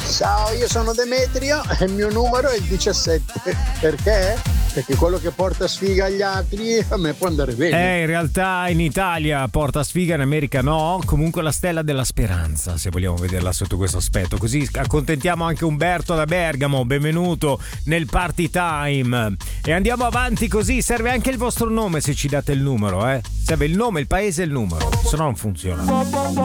Ciao, io sono Demetrio e il mio numero è il 17. Perché? Perché quello che porta sfiga agli altri a me può andare bene. In realtà in Italia porta sfiga, in America no. Comunque la stella della speranza, se vogliamo vederla sotto questo aspetto. Così accontentiamo anche Umberto da Bergamo. Benvenuto nel Party Time. E andiamo avanti così. Serve anche il vostro nome se ci date il numero, Serve il nome, il paese e il numero. Se no non funziona.